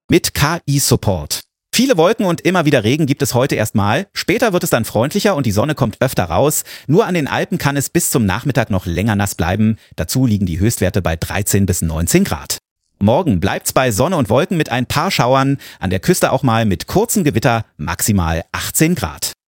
mit KI-Support. Viele Wolken und immer wieder Regen gibt es heute erstmal. Später wird es dann freundlicher und die Sonne kommt öfter raus. Nur an den Alpen kann es bis zum Nachmittag noch länger nass bleiben. Dazu liegen die Höchstwerte bei 13 bis 19 Grad. Morgen bleibt's bei Sonne und Wolken mit ein paar Schauern. An der Küste auch mal mit kurzen Gewitter, maximal 18 Grad.